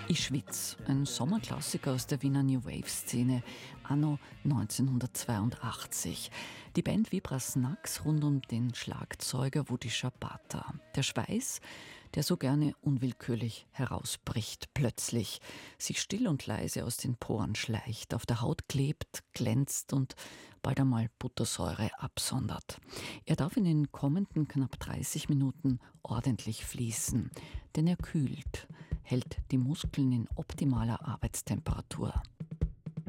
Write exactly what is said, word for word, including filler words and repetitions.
Ich schwitz, ein Sommerklassiker aus der Wiener New Wave-Szene, anno neunzehnhundertzweiundachtzig. Die Band Vibrasnax rund um den Schlagzeuger Woody Szapata. Der Schweiß, der so gerne unwillkürlich herausbricht, plötzlich, sich still und leise aus den Poren schleicht, auf der Haut klebt, glänzt und bald einmal Buttersäure absondert. Er darf in den kommenden knapp dreißig Minuten ordentlich fließen, denn er kühlt, hält die Muskeln in optimaler Arbeitstemperatur.